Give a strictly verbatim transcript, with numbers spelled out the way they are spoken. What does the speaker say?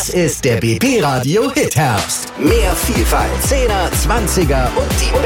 Das ist der B B Radio Hit Herbst. Mehr Vielfalt, Zehner, Zwanziger und die